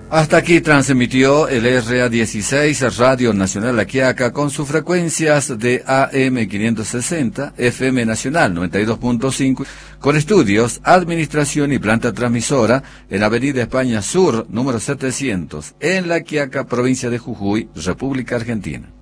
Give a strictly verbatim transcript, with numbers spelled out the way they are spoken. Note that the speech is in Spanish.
Hasta aquí transmitió el R A dieciséis Radio Nacional La Quiaca con sus frecuencias de A M quinientos sesenta, F M Nacional noventa y dos punto cinco, con estudios, administración y planta transmisora en Avenida España Sur, número setecientos, en La Quiaca, provincia de Jujuy, República Argentina.